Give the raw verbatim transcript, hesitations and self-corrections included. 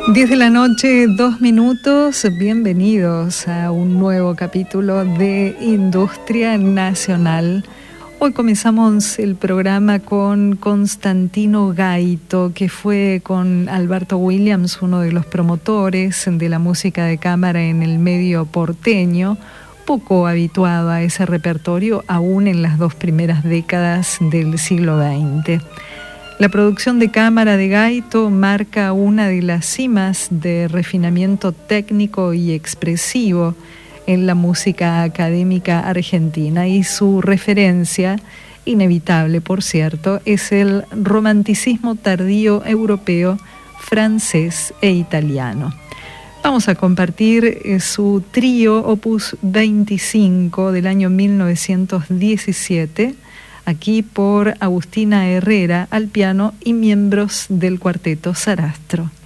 diez de la noche, dos minutos. Bienvenidos a un nuevo capítulo de Industria Nacional. Hoy comenzamos el programa con Constantino Gaito, que fue con Alberto Williams, uno de los promotores de la música de cámara en el medio porteño, poco habituado a ese repertorio aún en las dos primeras décadas del siglo veinte. La producción de cámara de Gaito marca una de las cimas de refinamiento técnico y expresivo en la música académica argentina, y su referencia, inevitable por cierto, es el romanticismo tardío europeo, francés e italiano. Vamos a compartir su trío Opus veinticinco del año mil novecientos diecisiete, aquí por Agustina Herrera al piano y miembros del cuarteto Sarastro.